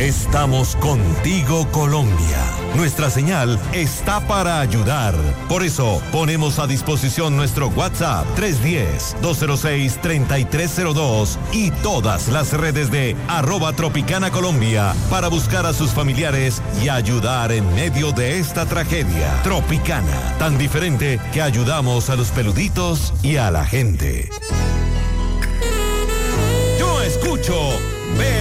Estamos contigo, Colombia. Nuestra señal está para ayudar. Por eso, ponemos a disposición nuestro WhatsApp 310-206-3302 y todas las redes de @Tropicana Colombia para buscar a sus familiares y ayudar en medio de esta tragedia. Tropicana, tan diferente que ayudamos a los peluditos y a la gente. Yo escucho, veo.